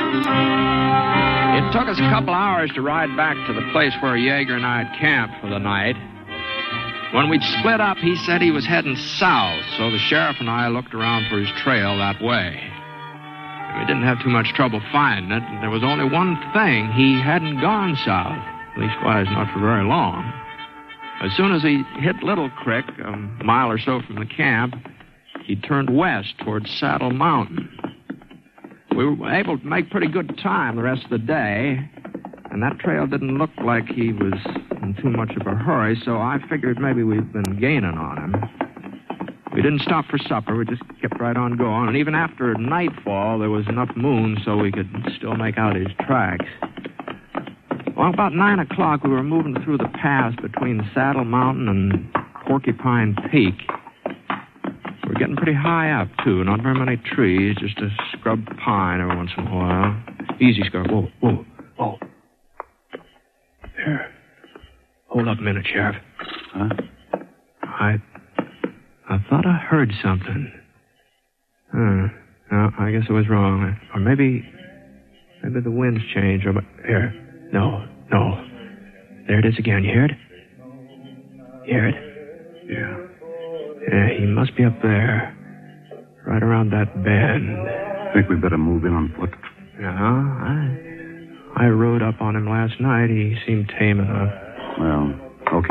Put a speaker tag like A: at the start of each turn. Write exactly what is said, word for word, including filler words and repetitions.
A: It took us a couple hours to ride back to the place where Yeager and I had camped for the night. When we'd split up, he said he was heading south, so the sheriff and I looked around for his trail that way. We didn't have too much trouble finding it. There was only one thing. He hadn't gone south, leastwise not for very long. As soon as he hit Little Creek, a mile or so from the camp, he turned west towards Saddle Mountain. We were able to make pretty good time the rest of the day, and that trail didn't look like he was in too much of a hurry, so I figured maybe we'd been gaining on him. We didn't stop for supper. We just kept right on going, and even after nightfall, there was enough moon so we could still make out his tracks. Well, about nine o'clock, we were moving through the pass between Saddle Mountain and Porcupine Peak. We're getting pretty high up, too. Not very many trees, just a scrub pine every once in a while. Easy, Scrub. Whoa, whoa, whoa. There. Hold up a minute, Sheriff.
B: Huh?
A: I... I thought I heard something. Huh. No, I guess I was wrong. Or maybe... Maybe the wind's changed. Or... Here. No, no. There it is again. You hear it? You hear it?
B: Yeah.
A: Yeah, he must be up there. Right around that bend.
B: I think we better move in on foot.
A: Uh-huh. I, I rode up on him last night. He seemed tame enough.
B: Well,